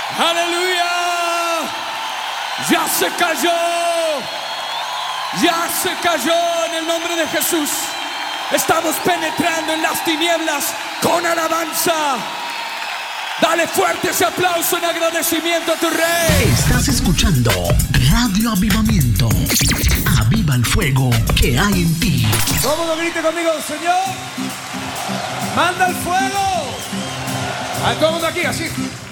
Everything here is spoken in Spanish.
Aleluya. Ya se cayó. Ya se cayó en el nombre de Jesús. Estamos penetrando en las tinieblas con alabanza. Dale fuerte ese aplauso en agradecimiento a tu Rey. Estás escuchando Radio Avivamiento. Aviva el fuego que hay en ti. Todo el mundo grite conmigo, Señor, manda el fuego. A todo el mundo aquí, así.